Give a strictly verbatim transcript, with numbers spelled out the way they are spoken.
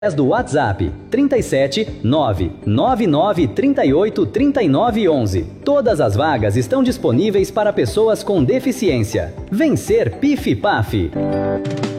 do WhatsApp trinta e sete, nove nove nove, trinta e oito, trinta e nove, onze. Todas as vagas estão disponíveis para pessoas com deficiência. Vem ser Pif Paf.